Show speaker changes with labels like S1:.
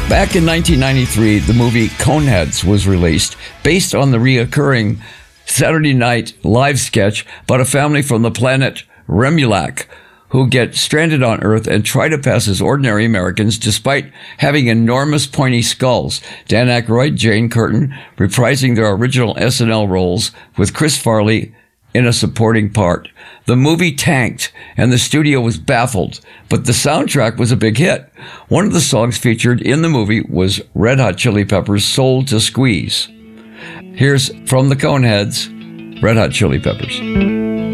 S1: Back in 1993, the movie Coneheads was released, based on the reoccurring Saturday Night Live sketch about a family from the planet Remulac who get stranded on Earth and try to pass as ordinary Americans despite having enormous pointy skulls. Dan Aykroyd, Jane Curtin reprising their original SNL roles with Chris Farley in a supporting part. The movie tanked and the studio was baffled, but the soundtrack was a big hit. One of the songs featured in the movie was Red Hot Chili Peppers' Soul to Squeeze. Here's from the Coneheads, Red Hot Chili Peppers.